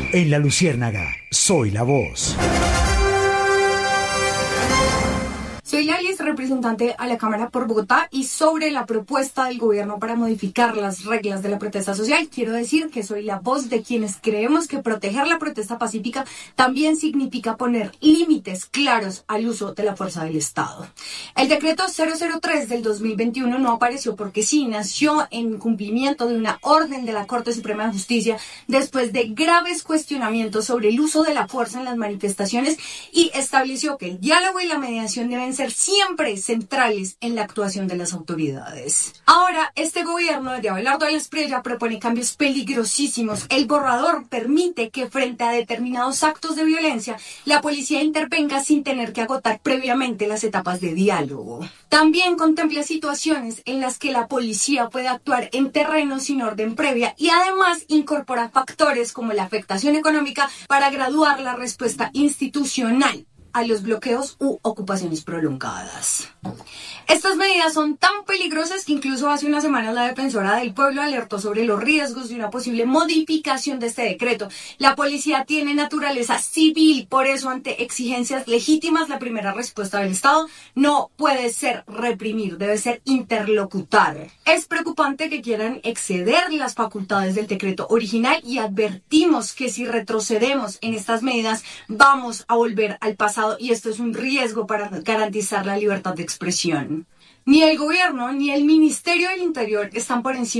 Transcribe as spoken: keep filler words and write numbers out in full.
En La Luciérnaga, soy la voz. Soy Lalis, representante a la Cámara por Bogotá, y sobre la propuesta del gobierno para modificar las reglas de la protesta social, quiero decir que soy la voz de quienes creemos que proteger la protesta pacífica también significa poner límites claros al uso de la fuerza del Estado. El decreto cero cero tres del dos mil veintiuno no apareció porque sí, nació en cumplimiento de una orden de la Corte Suprema de Justicia después de graves cuestionamientos sobre el uso de la fuerza en las manifestaciones, y estableció que el diálogo y la mediación deben ser siempre centrales en la actuación de las autoridades. Ahora, este gobierno de Abelardo Espriella propone cambios peligrosísimos. El borrador permite que frente a determinados actos de violencia, la policía intervenga sin tener que agotar previamente las etapas de diálogo. También contempla situaciones en las que la policía puede actuar en terreno sin orden previa, y además incorpora factores como la afectación económica para graduar la respuesta institucional a los bloqueos u ocupaciones prolongadas. Estas medidas son tan peligrosas que incluso hace unas semanas la Defensora del Pueblo alertó sobre los riesgos de una posible modificación de este decreto. La policía tiene naturaleza civil, por eso ante exigencias legítimas la primera respuesta del Estado no puede ser reprimir, debe ser interlocutar. Es preocupante que quieran exceder las facultades del decreto original, y advertimos que si retrocedemos en estas medidas vamos a volver al pasado, y esto es un riesgo para garantizar la libertad de expresión. Ni el gobierno ni el Ministerio del Interior están por encima